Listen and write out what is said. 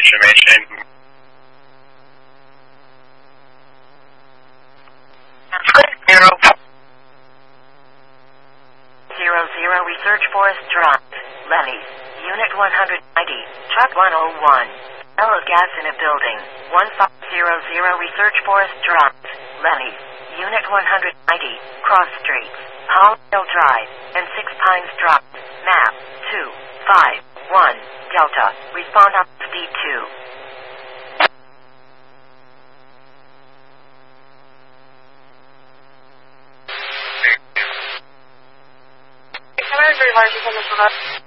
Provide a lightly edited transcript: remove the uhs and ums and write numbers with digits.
information. Zero Research Forest Drive, Lenny's, Unit 190, Truck 101. Smell of gas in a building, 1500 Research Forest Drive, Lenny's, Unit 190, Cross Streets, Palm Hill Drive, and Six Pines Drive. Map 251 Delta. Respond up to D2. Very large,